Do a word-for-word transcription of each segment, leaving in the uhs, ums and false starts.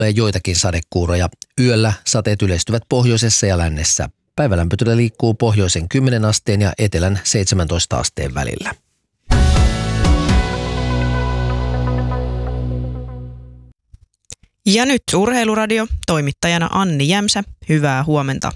tulee joitakin sadekuuroja. Yöllä sateet yleistyvät pohjoisessa ja lännessä. Päivälämpötila liikkuu pohjoisen kymmenen asteen ja etelän seitsemäntoista asteen välillä. Ja nyt Urheiluradio, toimittajana Anni Jämsä. Hyvää huomenta.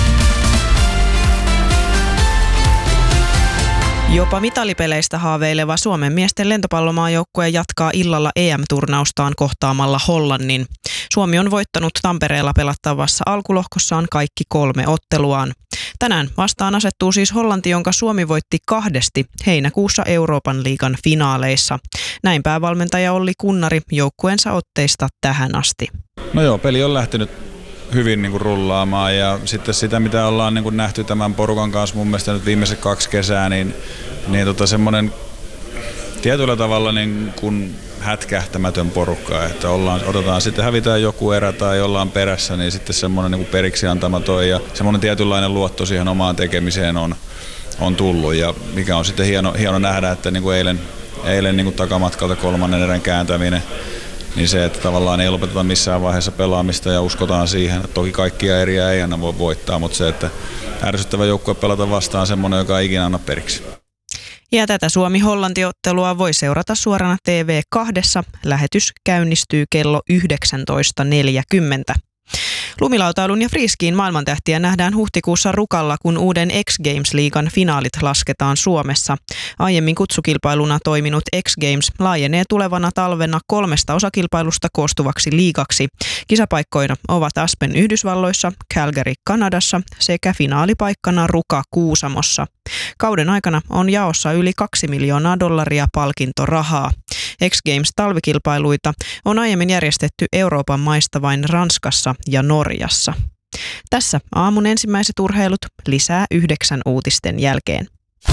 Jopa mitalipeleistä haaveileva Suomen miesten lentopallomaajoukkue jatkaa illalla E M-turnaustaan kohtaamalla Hollannin. Suomi on voittanut Tampereella pelattavassa alkulohkossaan kaikki kolme otteluaan. Tänään vastaan asettuu siis Hollanti, jonka Suomi voitti kahdesti heinäkuussa Euroopan liigan finaaleissa. Näin päävalmentaja Olli Kunnari joukkueensa otteista tähän asti. No joo, peli on lähtenyt hyvin niin kuin rullaamaan ja sitten sitä, mitä ollaan niin kuin nähty tämän porukan kanssa mun mielestä nyt viimeiset kaksi kesää, niin, niin tota semmoinen tietyllä tavalla niin kuin hätkähtämätön porukka, että ollaan, otetaan sitten hävitään joku erä tai ollaan perässä, niin sitten semmoinen niin kuin periksi antamaton ja semmoinen tietynlainen luotto siihen omaan tekemiseen on, on tullut ja mikä on sitten hieno, hieno nähdä, että niin kuin eilen, eilen niin kuin takamatkalta kolmannen erän kääntäminen, niin se, että tavallaan ei lopeteta missään vaiheessa pelaamista ja uskotaan siihen, että toki kaikkia eriä ei aina voi voittaa, mutta se, että ärsyttävä joukkue pelata vastaan semmoinen, joka ei ikinä anna periksi. Ja tätä Suomi-Hollanti-ottelua voi seurata suorana T V kahdessa. Lähetys käynnistyy kello yhdeksäntoista neljäkymmentä. Lumilautailun ja freeskiin maailmantähtiä nähdään huhtikuussa Rukalla, kun uuden X Games-liigan finaalit lasketaan Suomessa. Aiemmin kutsukilpailuna toiminut X Games laajenee tulevana talvena kolmesta osakilpailusta koostuvaksi liigaksi. Kisapaikkoina ovat Aspen Yhdysvalloissa, Calgary Kanadassa sekä finaalipaikkana Ruka Kuusamossa. Kauden aikana on jaossa yli kaksi miljoonaa dollaria palkintorahaa. X Games-talvikilpailuita on aiemmin järjestetty Euroopan maista vain Ranskassa ja Norjassa. Tässä aamun ensimmäiset urheilut, lisää yhdeksän uutisten jälkeen.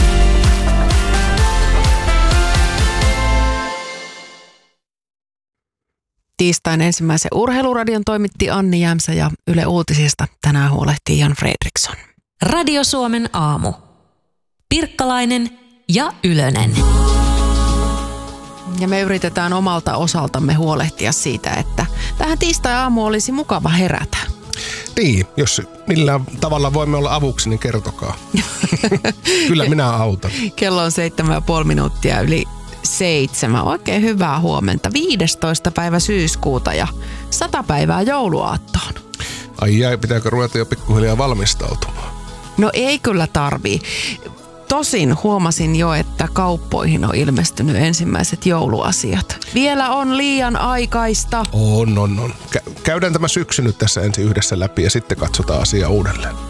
Tiistain ensimmäisen urheiluradion toimitti Anni Jämsä ja Yle Uutisista tänään huolehtii Jan Fredriksson. Radio Suomen aamu. Pirkkalainen ja Ylönen. Ja me yritetään omalta osaltamme huolehtia siitä, että tähän tiistai-aamu olisi mukava herätä. Niin, jos millään tavalla voimme olla avuksi, niin kertokaa. Kyllä minä autan. Kello on seitsemän ja puoli minuuttia yli seitsemän. Oikein hyvää huomenta. viidestoista päivä syyskuuta ja sata päivää jouluaattoon. Ai jäi, pitääkö ruveta jo pikkuhiljaa valmistautumaan? No ei kyllä tarvii. Tosin huomasin jo, että kauppoihin on ilmestynyt ensimmäiset jouluasiat. Vielä on liian aikaista. On, on, on. Käydään tämä syksy nyt tässä ensin yhdessä läpi ja sitten katsotaan asiaa uudelleen.